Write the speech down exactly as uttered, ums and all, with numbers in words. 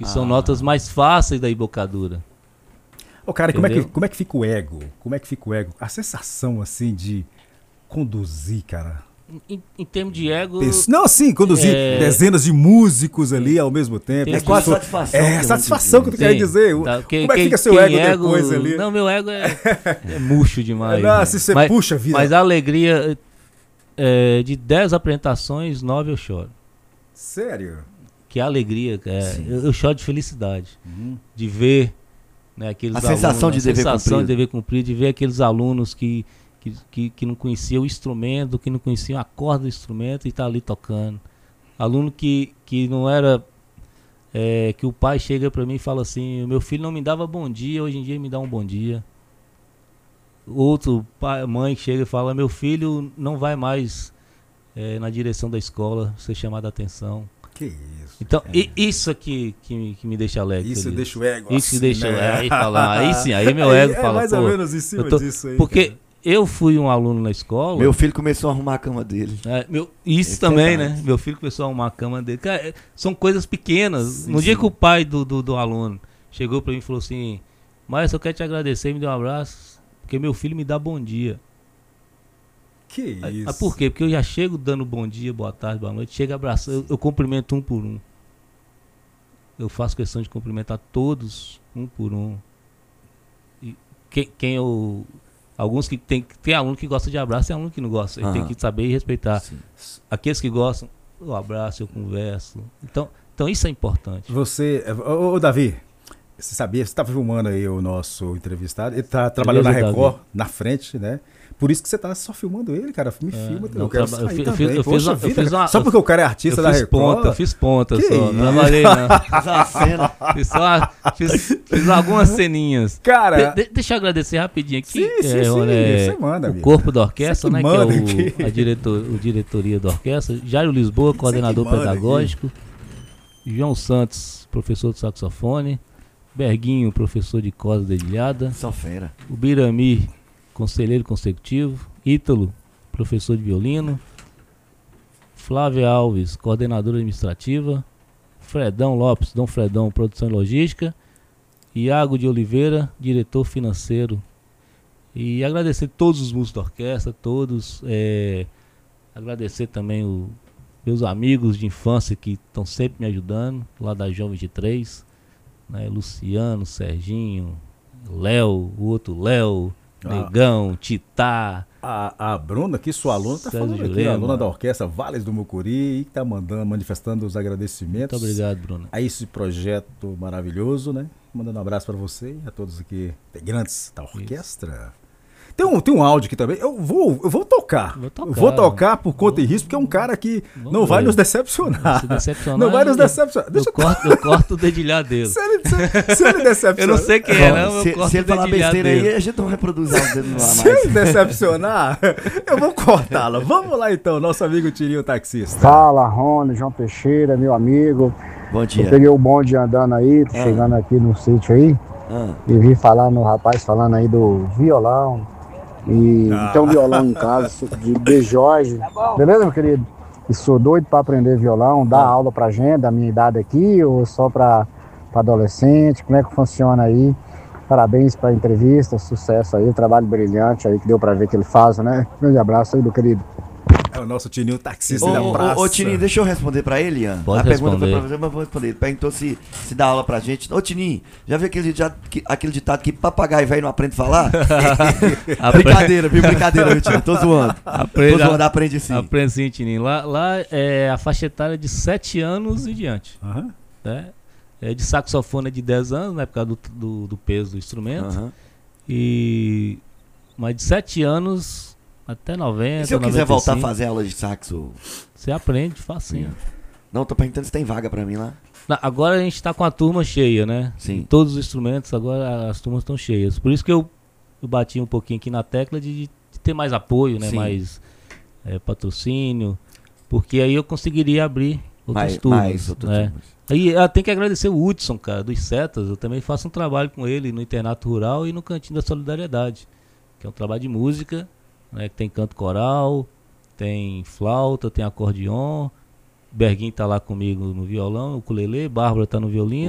que ah. são notas mais fáceis da embocadura. Ô, cara, como é, que, como é que fica o ego? Como é que fica o ego? A sensação, assim, de conduzir, cara. Em, em termos de ego... Não, sim, conduzir é... dezenas de músicos ali ao mesmo tempo. É quase pessoa... satisfação. É a satisfação que tu quer dizer. Tá, que, como é que fica seu ego, ego depois ali? Não, meu ego é, é murcho demais. Não, se você mas, puxa a vida. Mas a alegria, é, de dez apresentações, nove eu choro. Sério? Que a alegria, é, eu, eu choro de felicidade. Uhum. De ver, né, aqueles a alunos... Sensação de a dever sensação cumprido. de dever cumprido, de ver aqueles alunos que... Que, que, que não conhecia o instrumento, que não conhecia a corda do instrumento e está ali tocando. Aluno que, que não era... É, que o pai chega para mim e fala assim, meu filho não me dava bom dia, hoje em dia ele me dá um bom dia. Outro pai, mãe chega e fala, meu filho não vai mais é, na direção da escola ser chamado a atenção. Que isso. Então, é. isso aqui que, que me deixa alegre. Isso feliz. Deixa o ego Isso assim, deixa né? aí falar, aí sim, aí meu ego é, fala, é mais ou menos em cima tô, disso aí. Porque... Cara. Eu fui um aluno na escola. Meu filho começou a arrumar a cama dele. É, meu, isso é também, verdade. né? Meu filho começou a arrumar a cama dele. Cara, são coisas pequenas. Sim, no sim. dia que o pai do, do, do aluno chegou pra mim e falou assim: Mas eu quero te agradecer, me deu um abraço, porque meu filho me dá bom dia. Que isso? Ah, por quê? Porque eu já chego dando bom dia, boa tarde, boa noite, chego abraçando, eu, eu cumprimento um por um. Eu faço questão de cumprimentar todos, um por um. E quem, quem eu. Alguns que tem, tem aluno que gosta de abraço, tem aluno que não gosta. Ele uhum. tem que saber e respeitar. Sim. Aqueles que gostam, eu abraço, eu converso. Então, então isso é importante. Você, ô, ô Davi, você sabia, você estava filmando aí o nosso entrevistado, ele tá trabalhando Beleza, na Record, Davi. na frente, né? Por isso que você tá só filmando ele, cara. Me é, filma, eu quero sair eu fiz, também. Eu fiz, eu fiz, eu fiz uma, só porque o cara é artista eu da fiz Record. Ponta, eu fiz ponta que só. Isso? Trabalhei, não. Fiz uma cena. Fiz, só, fiz, fiz algumas ceninhas. Cara. De, de, deixa eu agradecer rapidinho aqui. Sim, é, sim, sim. É, você manda, o amigo. corpo da orquestra, que né? Que é o, a diretor, o diretoria da orquestra. Jairo Lisboa, coordenador pedagógico. Aqui. João Santos, professor de saxofone. Berguinho, professor de corda dedilhada. Só fera. O Birami, conselheiro consecutivo. Ítalo, professor de violino. Flávia Alves, coordenadora administrativa. Fredão Lopes, Dom Fredão, produção e logística. Iago de Oliveira, diretor financeiro. E agradecer todos os músicos da orquestra, todos. É, agradecer também os meus amigos de infância que estão sempre me ajudando, lá da João vinte e três. Né, Luciano, Serginho, Léo, o outro Léo, ah. Negão, Titá. A, a Bruna, aqui, sua aluna, está falando Jurema. aqui, a aluna da orquestra Vales do Mucuri, que está mandando, manifestando os agradecimentos. Muito obrigado, Bruna. A esse projeto maravilhoso, né? Mandando um abraço para você e a todos aqui, integrantes da orquestra. Isso. Tem um, tem um áudio aqui também. Eu vou, eu vou tocar. Vou tocar, eu vou tocar por conta vou, e risco, porque é um cara que não ver. vai nos decepcionar. decepcionar. Não vai nos decepcionar. Eu, eu, corto, eu corto o dedilhar dele. Se ele, se, se ele decepcionar. Eu não sei quem é, não. Eu se corto se ele o falar besteira dele. aí, a gente não vai produzir o dedo no ar mais. Se ele decepcionar, eu vou cortá-la. Vamos lá então, nosso amigo Tirinho Taxista. Fala, Rony, João Teixeira, meu amigo. Bom dia. Eu peguei o bonde andando aí, ah. chegando aqui no sítio aí. Ah. E vi falar no rapaz falando aí do violão. E ah. tem um violão em casa de B. Jorge, beleza, meu querido? E sou doido para aprender violão, dar ah. aula pra gente, da minha idade aqui, ou só para adolescente, como é que funciona aí? Parabéns pra entrevista, sucesso aí, trabalho brilhante aí que deu pra ver que ele faz, né? Grande abraço aí do querido. É o nosso Tininho Taxista ô, da praça. Ô, ô Tininho, deixa eu responder pra ele, Ian. Pode a responder. pergunta foi pra você, mas vou responder. Ele perguntou se, se dá aula pra gente. Ô Tininho, já viu aquele ditado que, aquele ditado que papagaio velho não aprende a falar? Brincadeira, viu? Brincadeira, viu, Tininho? Tô zoando. Aprende, Tô zoando, aprende sim. Aprende sim, Tininho. Lá, lá é a faixa etária de sete anos e diante. Uhum. Né? É de saxofone é de dez anos, né? Por causa do, do, do peso do instrumento. Uhum. E... Mas de sete anos... Até noventa, e se eu quiser noventa e cinco, voltar a fazer aula de saxo? Você aprende facinho. Não, tô perguntando se tem vaga pra mim lá. Não, agora a gente tá com a turma cheia, né? Sim. Todos os instrumentos, agora as turmas estão cheias. Por isso que eu, eu bati um pouquinho aqui na tecla de, de ter mais apoio, né? Sim. Mais é, patrocínio. Porque aí eu conseguiria abrir outras mais, turmas. Mais outras né? turmas. Aí eu tenho que agradecer o Hudson, cara, dos Setas. Eu também faço um trabalho com ele no Internato Rural e no Cantinho da Solidariedade. Que é um trabalho de música. Né, que tem canto coral, tem flauta, tem acordeon, Berguinho tá lá comigo no violão, o ukulele, Bárbara tá no violino.